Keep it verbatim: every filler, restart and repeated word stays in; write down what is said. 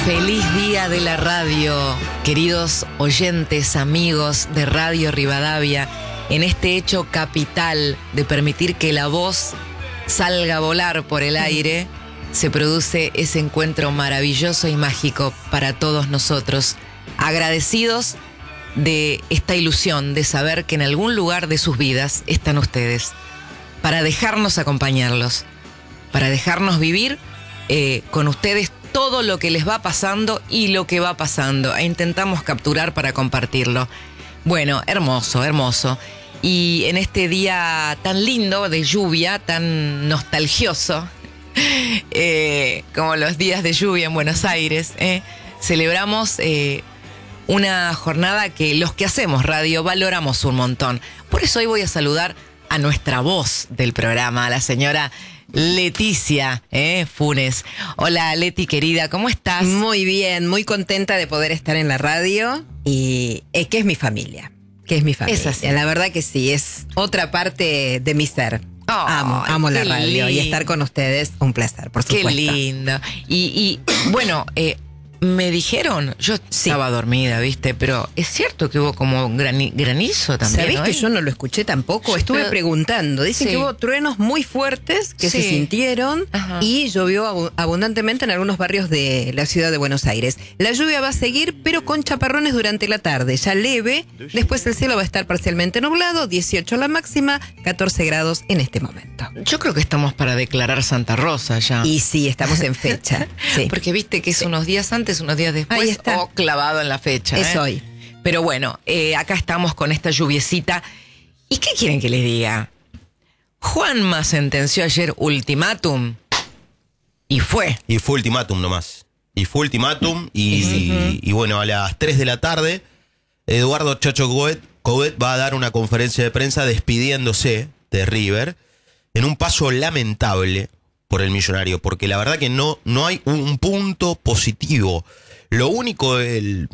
Feliz día de la radio, queridos oyentes, amigos de Radio Rivadavia, en este hecho capital de permitir que la voz salga a volar por el aire, se produce ese encuentro maravilloso y mágico para todos nosotros, agradecidos de esta ilusión de saber que en algún lugar de sus vidas están ustedes, para dejarnos acompañarlos, para dejarnos vivir eh, con ustedes todo lo que les va pasando y lo que va pasando, e intentamos capturar para compartirlo. Bueno, hermoso, hermoso. Y en este día tan lindo de lluvia, tan nostalgioso, eh, como los días de lluvia en Buenos Aires, eh, celebramos eh, una jornada que los que hacemos radio valoramos un montón. Por eso hoy voy a saludar a nuestra voz del programa, a la señora Leticia eh, Funes. Hola Leti querida, ¿cómo estás? Muy bien, muy contenta de poder estar en la radio y eh, que es mi familia, que es mi familia. Es así. La verdad que sí, es otra parte de mi ser. Oh, amo, amo la radio lindo. Y estar con ustedes, un placer, por supuesto. Qué lindo. Y, y bueno, eh, me dijeron, yo Sí. estaba dormida, ¿viste? Pero es cierto que hubo como grani- granizo también. ¿Sabés ¿no? que yo no lo escuché tampoco? Yo Estuve creo- preguntando. Dicen Sí. que hubo truenos muy fuertes que Sí. se sintieron. Ajá. Y llovió abu- abundantemente en algunos barrios de la ciudad de Buenos Aires. La lluvia va a seguir, pero con chaparrones durante la tarde, ya leve. Después el cielo va a estar parcialmente nublado, dieciocho la máxima, catorce grados en este momento. Yo creo que estamos para declarar Santa Rosa ya. Y sí, estamos en fecha. Sí. Porque viste que es unos días antes, unos días después, Ahí está. o clavado en la fecha. Es ¿eh? hoy. Pero bueno, eh, acá estamos con esta lluviecita. ¿Y qué quieren que les diga? Juanma sentenció ayer ultimátum y fue. Y fue ultimátum nomás. Y fue ultimátum y, y, y bueno, a las tres de la tarde, Eduardo Chacho Coudet, Coudet va a dar una conferencia de prensa despidiéndose de River en un paso lamentable por el Millonario, porque la verdad que no, no hay un punto positivo. Lo único el,